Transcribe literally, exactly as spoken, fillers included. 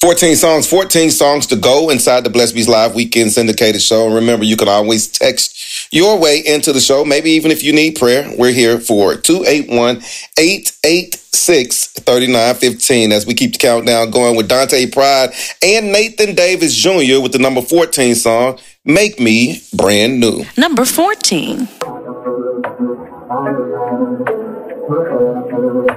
fourteen songs, fourteen songs to go inside the Blessed Beats Live Weekend Syndicated Show. And remember, you can always text your way into the show. Maybe even if you need prayer, we're here for two eight one, eight eight six, three nine one five as we keep the countdown going with Dante Pride and Nathan Davis Junior with the number fourteen song, Make Me Brand New. Number fourteen.